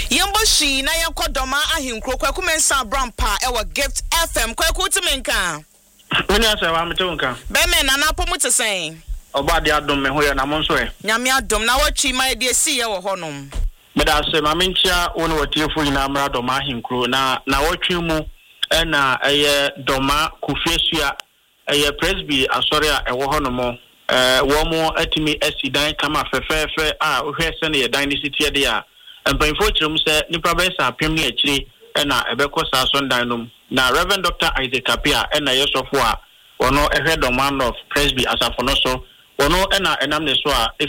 Yemboshi na yakodoma ahinkro kwaku mensa brampa ewa Gift FM kwaku timenka. Meni asa wa metonka. Be me na na pomu te sen. Oba de adom me hoya na monso e. Nyame adom na watwi ma de si ye wo honom. Me da se ma mentia woni watiefo nyina mra doma ahinkro na watwi mu na eye doma kufesua eye presby asori a ewo honom wo mo atimi asidan kama fefefe a ohwe se ne ye dan ni sitie de a mpanfo kirem se nipa be sa apem ne akiri na ebekọ sa sondan nom na Reverend Dr. Isaac Apia na yesofo a wono ehwe doma of presby asafo no so wono na enam ne so a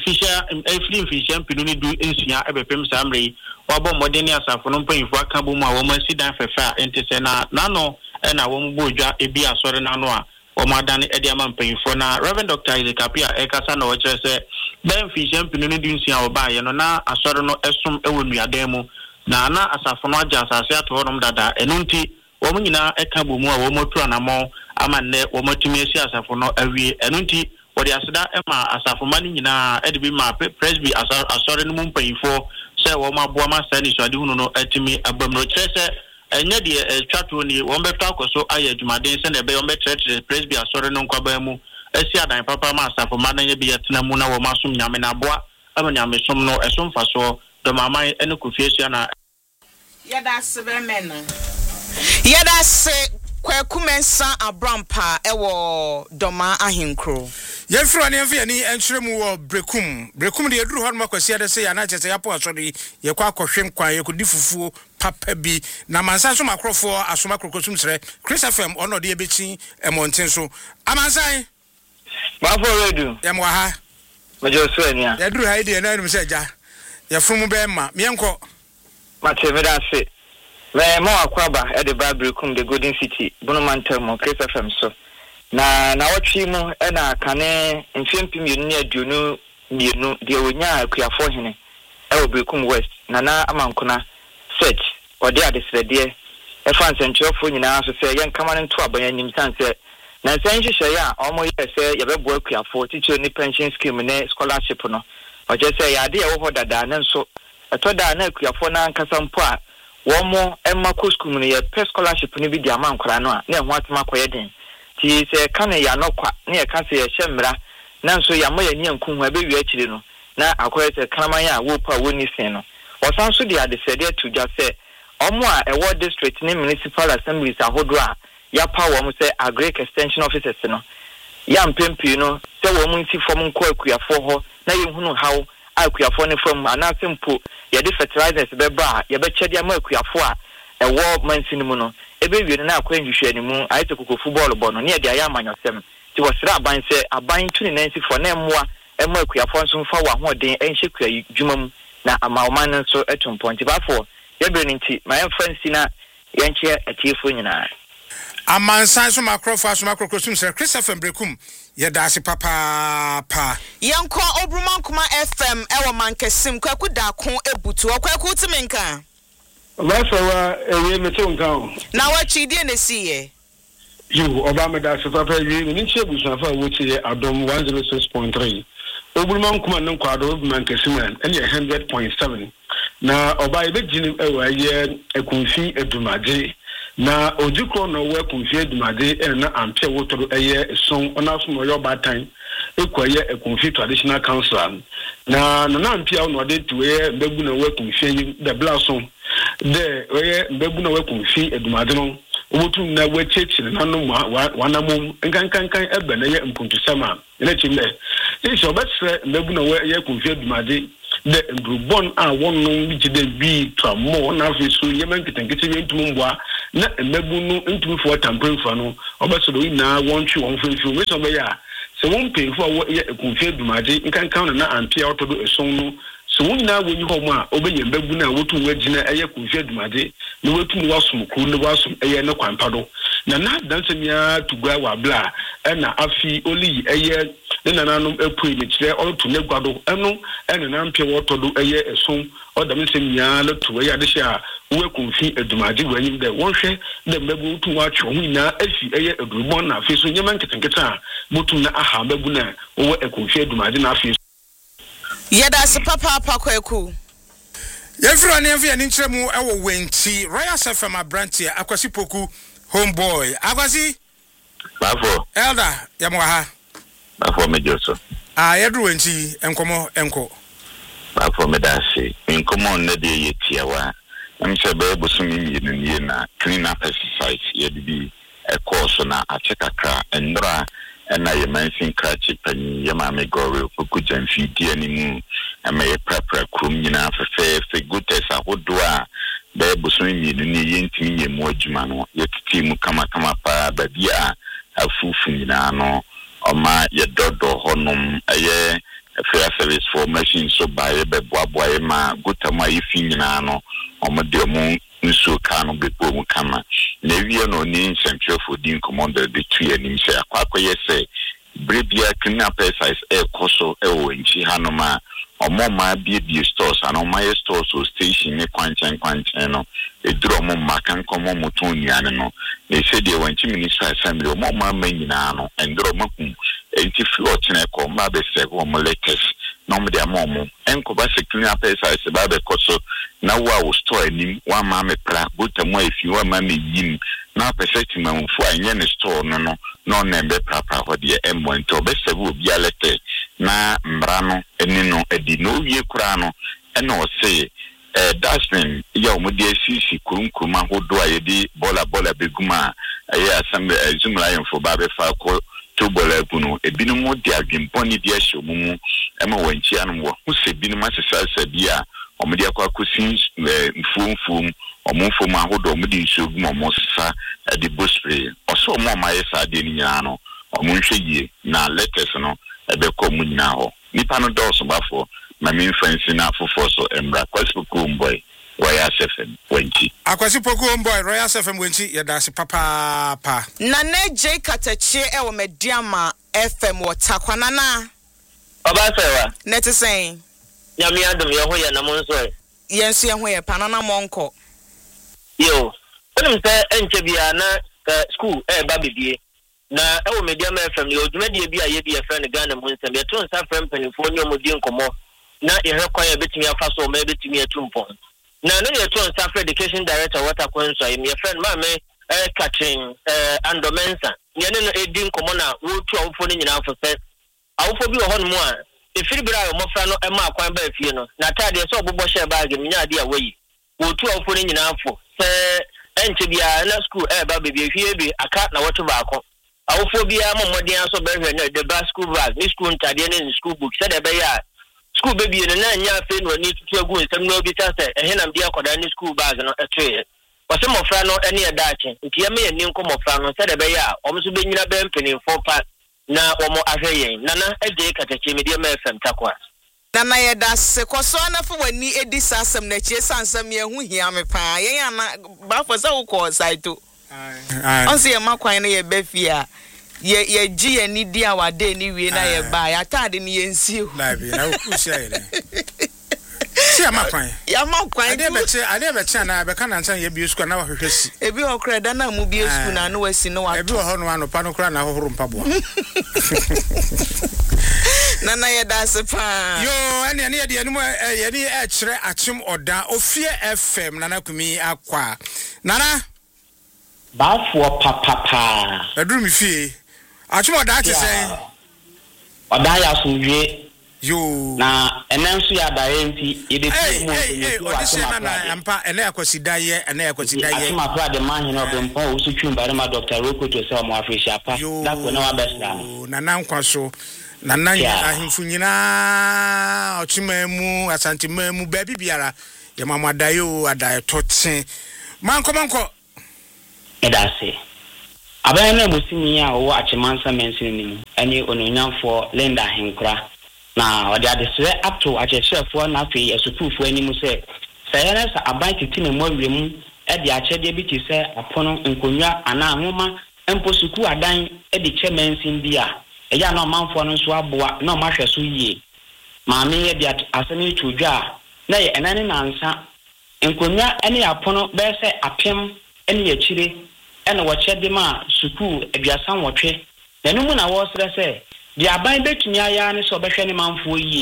efisha mpinu ni du ensia ebepem sa amre wabo modeni asafo no mpanfo aka bo mu a wo masidan fefe a entese na no na wo mbodwa ebi asori na no a Omadani Ediama Painfo na Reverend Dr. Isaac Apia Ekasa na wachere se ben fishem pinuni dunsi a oba ye no na asoro no esum ewo nuadan mu na asafo no agya asase ato honom dada enunti wo nyina eka bomu a wo motu anamo amanne wo motumi esi asafo no awie enunti wodi aseda ema asafo mani nyina edibi ma presby asoro no mu painfo se wo maboa ma sani so ade hunu no atimi abamno kire se enye de twato ni won beto akoso aye adwumaden se na be won betre presby asori no nkwaba mu esi adan papa ma asafo ma na ye be yetena mu na wo masum nyame na boa ama nyame som no esum faso do maman ene kofiesia na yeda se be men yeda se kwaku mensa abrampa ewo doma ahinkro Yefro ne mfe ani enkyeremu wo brekum de eduru hɔ no makwasi ade se ya na kyese yapo asɔre ye kwa akɔhwem kwan ye kodi fufuo papa bi na mansan so makrofo asoma krokosum sere Chris FM ono de ebechi emonten so amansan Bafo radio yamwa ha majo so ania ya duru ha ide na num se ja yefro mu be ma mienko mate me da se me mo akwaba e de brekum de Golden City bonomantel mo Chris FM so na watwi mu na kane mfempim yenu aduonu mienu de onya akuafo hene e Brekum West na amankona search ode adesrede e France nkyerefo nyina so se yen kama nto abanya nim sanse na san hihye ya omo ye se ye bebo akuafo teacher ni pension scheme ne scholarship no oje se ya de ye wo dada na nso etoda na akuafo na nkasa mpo a wo mo emako school ne ye scholarship ne bi di amankora no a na ho atema koye den ti se kane ya nokwa na ye kan se ye hyemra na nso ya mo ye ne nkunhu abewi akire no na akoye se kraman ya wo pa woni sen no osan so de adesede to just say omo a ewo district ne municipal assemblies ahodo a ya pa wo mo se agric extension officers no ya mpempi no se wo mo nti fom nko akuafo ho na ye hunu hawo akuafo ne fom ana sempo ye de fertilizers beba ye be chede ama akuafo a ewo mansini mu no ebe wie na akwa nhwehwe ni mu ayete koko football ball no ne de aya amanyosem ti wasira aban se aban tuni nansi fo na emmoa emma akuafo nso mfa wa hoden enhye kua dwuma mu na amaoman nso etumponti bafo ye be nti my friends na yenche atiefo nyina amansan so makrofo so makrokosum sir Chris FM brekum ye daase papa yanko obrumankuma FM ewo mankesim kwaku da kon ebutu kwaku timenka Masawa ewe metonka na watwi die na siye you obama da se papa ewe ni nchebu safa wotie adom 106.3 obulman kuma nan kwado obman kesiman ene 100.7 na oba ebe jini ewa ye ekunfi edumaje na ojukro no we kunfi edumaje na ampe wotoro eye son onaso no yo batan ekwaye ekunfi traditional council na ampia no de tuwe mbegu na we kunfi the blason de oye mbegu na we kunfi edumaje no obotu na we chechi na no wanamum nkankan ebe na ye mpuntu sama ene chimbe isi obetse mbegu na we ye kunfi edumaje de brubon a wonno bigide bi tramo na afisu yemen kitankiti yentummbwa na mbegu no ntumfo tamprenfo no obetse do ina wontwe wonfenfu we so be ya se won pefo ye kunfi edumaje nkankan na ampia otodo eson no so wonna wonyi ho mu a obeye mbegu na wotu wagina eye kunfi edumaje no wetu wasum ku no wasum eye ne kwampado na dansemia tugwa wa bla na afi oli eye ne nananum epui ne kire otu ne gwado eno ene na mpie wotodo eye eson odam semia le to eye ade sha we kunfi edumaje wanyim de wonhwe de mbegu tu watwe ho nyina afi eye edurubon na afi so nyema nketenketa botu na aha mbegu na wo ekunfi edumaje na afi yeda se papa kwaku Yefro ne afia ni nkyeremu ewo wenti Royal FM abrantia Akwasi Poku homeboy Akwasi Bafo Elder yamwa ha Bafo mejoso yedru wenti enkomo enko Bafo medase enkomo na de yetiawa amsebe bosumi ni na clean up exercise yedibi course na achekakra endra na yemansin krachi pani yamame gore Poku jamfi di animu amaye prapra krum nyina fefe gutes ahodo a be bosumi ni yentimi yemu adwuma no yetiti mu kama pa babia afufu nyina no oma ye dodo honum aye fair service for machine so baye be boaboa ma gutama yifi nyina no omode mu nso ka no bepo mu kama na wie no ni nsentwefo din commander de tue ni se akwakoye se brebia kidnap exercise koso ewo nchi hanoma omoma bie stores anoma ye stores so station ne kwanchan no eduro omoma kan komo mutun nuane no e se de wanchi minister assembly omoma manyina no enduro makum enti fi otene ko ma be se ko mo latest no me de amomo enko ba se clean exercise ba be koso na wa store ni wa ma me pra botamu afi wa ma me yin na peseti manfu anye ne store no na mbe pra ho de emmo enti obese bu obi alete na mbrano eni no edi no wie kura no ena o se dasmin ya omudi asisi kurunkuruma hodo ayedi bola beguma aye asambe azumla yemfo ba be fa ko to bola bunu ebinu mo de adwemponi de ahye mumu ema wanchi anu wo huse binu masesa bia omudi akwakusin mfumfum omufum ahodo omudi nsogum omosesa de bospray oso mo mayesa de ni nyana no omunhwe yie na letters no ebe ko mu nyina ho nipa no dɔɔso bafo ma me mfansi na afofo so embra Akwasi Poku homeboy Royal FM wenti Akwasi Poku homeboy Royal FM wenti yedase papa na J Katachie ewo Mediama FM wotakwana na Obasewa neti sen nyame adom ye ho ye na monso yensu ye ho ye panana monko yo onim se enche bia na school ba bibie na ewo Mediama FM yo dwumade bia ye bia friend Ghana mu nsem ye to nsa friend penifo nyo mudi nkomo na ihe kwa ye betimi afa so ma betimi atumpon na no ye to nsa friend education director water kwanso ye me friend ma me Catherine Andomensa ye ne no edi nkomo na wo tu awofo ni nyina afo se awofo bi wo ho no mu a efiri bira yo mofra no ema akwan ba afie no na tade so obobbo share bag me nya ade a wayi wo tu awofo ni nyina afo se enche bia na school ba bebie afie bi aka na woto baako awofo bia momodin aso behwe na the bas school bag ni school ntade ne school book se de be ya school baby no na nya afi no ni tutu agu nsem no bi ta se ehenam dia akoda ni school bag no etwe wose mofra no ene ya dache nti ya me ya ninko mofra no se de be ya omso be nyina be mpenifo pa na omo ahweyen nana J Katachie Mediama FM takwa nana yedase koso na fo wani edi sasem na chie sansam ye hu hia me pa yen ana ba fo se wo ko saito onse ye makwan na ye befia ye gi ye ni dia wade ni wie na ye ba ya tade ni ye nsio live na ukusia ile si amakwan ade beche na be kana nsan ye bi school na wahwehwesi ebi okra da na mu bi school na no wasi no wa ebi ho no anopa no kra na hohoro mpaboa nana ye dase pa yo ene ye de anu ye ni kire achim oda ofie FM nana kumi akwa nana bafo papa eduru mi fie achim oda ti sen oda ya sunwie yo na enenso ya da enti ide ti mo o de se na ampa ene akwasidaye asima pra de man no be mpo usu twumbare ma Dr. Roko to se mo afreshi apa da ko na wa besra na nankwa so na nanya ahimfu nyina ochimemu asantimemu ba bibiara ye mamadayo adaye toten manko edase aban na musimi a wo achemansa mensin ni eni ononyamfo Linda Henkura na odi adesre up to achechefo na afi esupufo animu se sayana sa aban titi ne mowrem e de achede bi ti se apono nkonwa ana ahoma emposuku adan e de chemensin bia eya na manfo no so aboa na mahwe so yie maame ye de asani tudwa na ye enane nansa nkonwa ene apono be se apem ene ye chire ene wo chede ma suku aduasan wotwe na numu na wo sere se di aban betumi aya ne so behwe ne manfo yie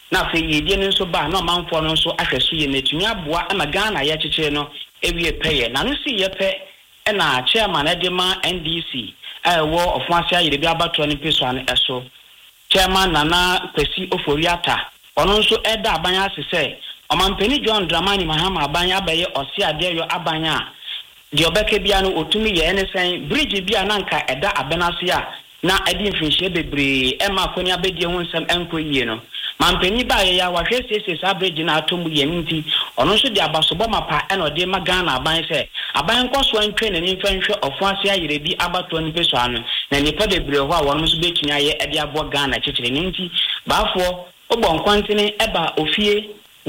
na fe yedie no so ba na manfo no so ahweso ye netumi aboa ama Ghana ye kyekye no ewie peye na no si ye pe na chairman edema NDC wo ofuase ayire bi abato ne peso an eso chairman Nana Kwesi Oforiata ono nso eda abanya asese omampeni John Dramani Mahama abanya abaye osi ade yo abanya de obeke bia no otumi ye enesen bridge bia na nka eda abenase a na edi mfinhye bebre ema kwani abedie ho nsem enkoyie no mampeni ba ye ya wahwe sese sa bridge na atomu ye nti ono nso de abasobo mapa ena ode ma Ghana aban se aban nkoso antwe na ni mfanhwe ofuase ayire bi abato ni peso ano na nipa bebre ho a wono nso betumi aye ede abo Ghana kyekere ni nti baafo obo nkwantene eba ofie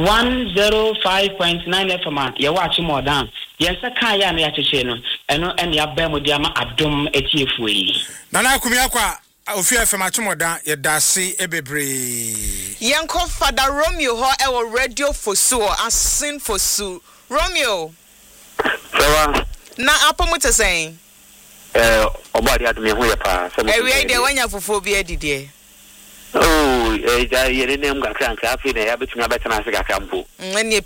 105.9 FM ye watch more down yensa kan ya na ya kyekye no eno ene ya ba modi ama adom etiefu yi Nana akumi akwa ofie FM achemoda ye dase ebebre Yanko Father Romeo ho e wo radio fosu asin fosu Romeo Sawa na apomu tesen obadi adumi ho ye pa ewe de wanya fofo bi adide oh yere nem ga kranka afi na ya betumi abetana ase ga kampo ene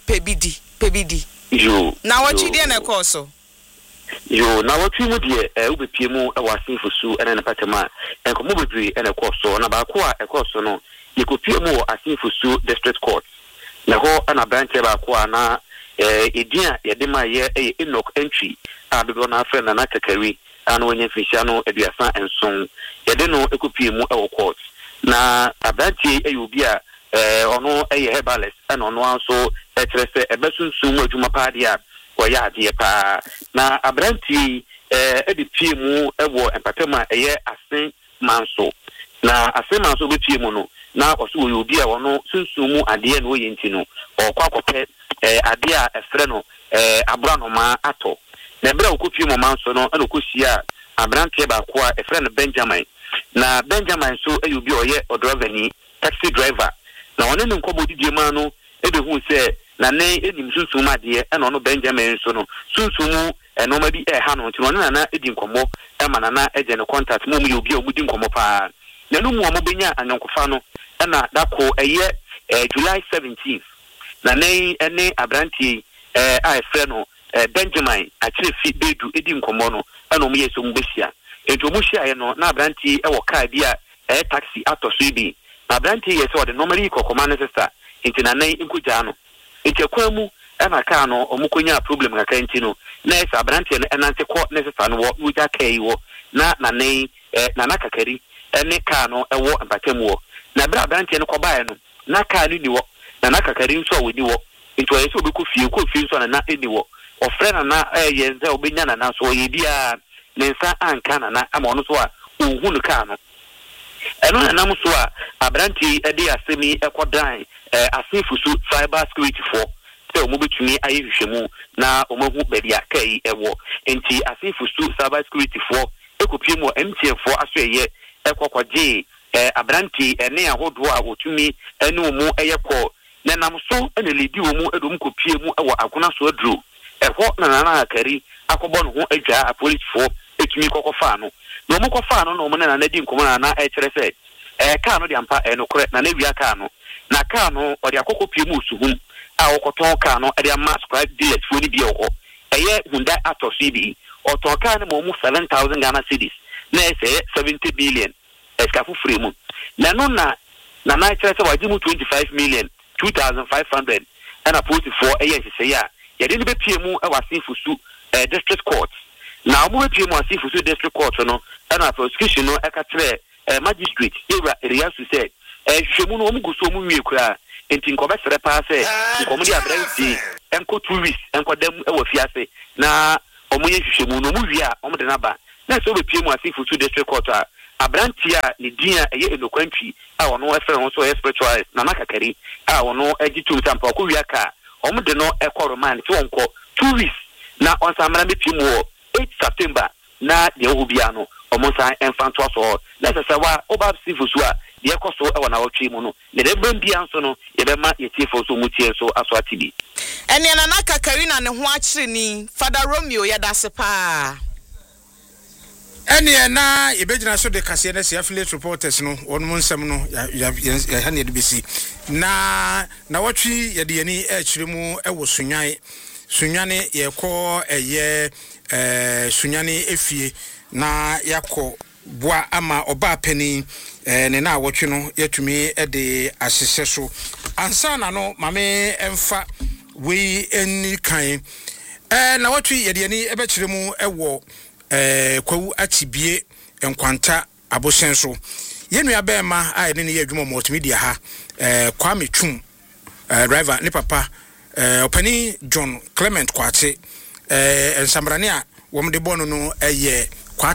pebidi yo na wachi de na koso yo na watu mu de ubepie mu e wasin fosu ene na patema enkomo bedri ene koso na ba ko a ekoso no ye kopie mu asin fosu district court na ho ana branch ba ko na edia ye de ma ye Enoch entry a dodo na afre na kakari ana wonye fisha no aduasa enson ye de no ekopie mu e wo court na abranti obi a ono herbalist ana ono anso etrese ebesunsun adwuma pa dia oya ade pa na abranti edipie mu ewo empatema asen manso na asen manso bepie mu no na oso obi a ono sunsun mu ade na oyenti no okwakope ade a efre no abranoma ato na bra okopie mu manso no ana okosia abranti ba ko a efre no Benjamin na Benjamin so obi oye odroveni taxi driver na one no nkobo didie ma no ebehu se na ne edim sunsun ma de e no Benjamin so no sunsun mu no ma bi ha no nti no na edi nkomo e ma na eje ne contact mu mu obi omudi nkomo pa na no mu omobenya anyankofa no na dako eye July 17th na ne ene abranti a efre no Benjamin akire fi bedu edi nkomo no na omu yeso mu besia ento mu hia ye no na abranti e wo car bi a taxi atoso bi na abranti ye so de normally kokoma ne sister enti na nan nkuja no enti kwamu na car no omukonya problem ka kanti no na esa abranti ne enante ko ne sister no wo uja kai wo na nan na nakakari ene car no ewo ampatem wo na bra abranti ne ko bae no na car ni wo na nakakari nso wo ni wo enti wo yeso be ko fie nso na eni wo ofre na yenza obenya na so ye bia nensa anka na ama ono so a ohunu car no eno na nam so a abranti ede asemi ekodan asefusu cyber security for se omo betumi ayehwehwemu na omahu bebia kai ewo enti asefusu cyber security for ekopie mu MTN for aso eye ekokwaje abranti ene ahodo a wotumi ene omu eyekọ na nam so ene ledi omu edom kopie mu ewo akona so adru eho na akari akọbọ no ho adwa police for etumi kokofa no no mo kofa no no mo na di nkomo na ekere se car no de ampa enokore na wia car no na car no o de akokopie mu suhum a okoton car no e de ama scribe dealer fo ni bi okọ eye Hyundai Atos CB oton car no mo 7,000 Ghana cedis na ese 70 billion eskafu free na no na ekere se waji mu 25 million 2,500 and police for eye se ya ye de be pie mu e wase fusu district court na omo pie mu wase fusu district court no and prosecution no e ka tre magistrate area su said hwemu no omo guso omo wie kura enti nko besere pa se nko mo di abranti enko 2 weeks enko dem e wo fiase na omo ye hwemu no omo wie a omo de na ba na so be pie mu wase fusu district court a abranti a ne dia eye enokwantwi a ono e fere ho so spiritual na nakakari a ono agi tum tampa ko wie ka omo de no e ko roman ti wonko 2 weeks na on samara be pie mu 8 September na de obia no omonsa enfanto aso na se wa oba sifusu a de ekoso e wona wotwe mu no ne de bambia nso no ye be ma ye tiefo so mutie so aso atibi ene na Karina ne ho akire ni Father Romeo ya dase pa ene na yebegyina so de kase na se affiliate reporters no onum nsem no ya ha ne de besi na watwi ye de yani akiremu ewo sunwane ye ko eye sunwane efie na yakọ boa ama oba pani ne na watwi no yatumi de asese so ansa na no mame emfa we eni kan na watwi ye de yani ebekiremu ewo kwawu atibie enkwanta abosen so yenu ya bema a ne ye adwuma multimedia ha Kwame Twum driver ne papa opani John Clement Kwate ensambrane a wom de bono no eye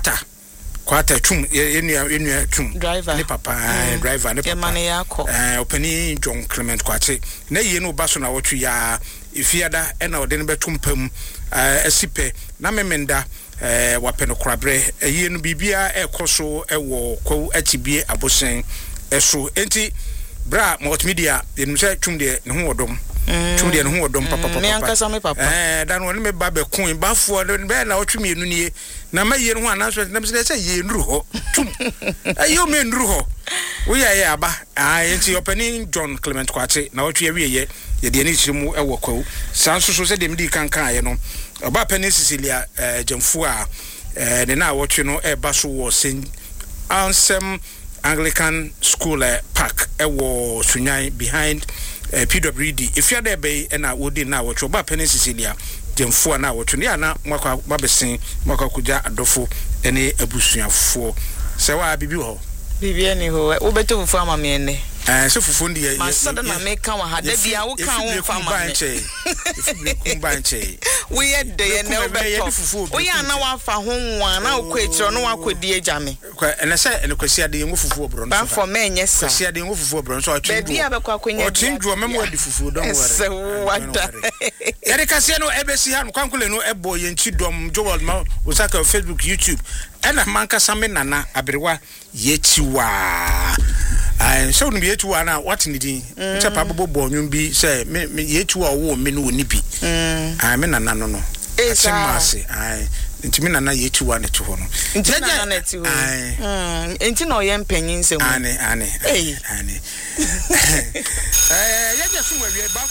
kwata Twum yenu Twum driver ne papa driver ne papa opani John Clement Kwate na yenu baso na wotu ya ifiada ena ode ne betumpam asipe na memenda wapeno krabre yenu bibia ekoso ewo kwawu atibie abosen eso enti bra multimedia yenuse Twumde ne ho odom Twumde ne ho odom papa me ankasa me papa dan woni me ba be kun bafo be na otwumi enu nie na ma yenu ho anaso na me say ye nduru ho Twum ayo me nduru ho wo ye aba enti openi John Clement Kwate na otwe wiye ye de ani chirimu ewo kwawu sanso so se de mdi kankan ye no oba peni Cecilia Jamfu a ne na wotwe no eba so wo St. Ansem Anglican School Park ewo Sunyan behind PWD if you there be na wodi na wotwe oba peni Cecilia Jamfu na wotwe ne ana mwakwa babesen mwakwa kuja adofo ene abusuafo se wa bibi ho bibi eni ho wo beto fufu amame ene so fufu ndi masada na meka wa hada bia wo kan wo fa amame ifu banche we ye de ne obeto wo ya na wa fa ho nwa na wo kwetiro no wa kwedi ejame ene se ene kwasi ade ngo fufu obro no ba for me enye sa kwasi ade ngo fufu obro no so atwindu be bia be kwa kwenya otwindu memo ade fufu don wore se wada yare kase no ebesi ha no kwankule no ebo ye nchi dom Joel ma usaka Facebook YouTube ena manka same nana abrewa yechiwa so no yechiwa na what nidi chapa bobo nwum bi say me yechiwa wo me no ni bi me nana no asemase ntimi nana yechiwa ne to ho no nana na ti ho enti na oye mpanyin nsem ane yeje sumo wie ba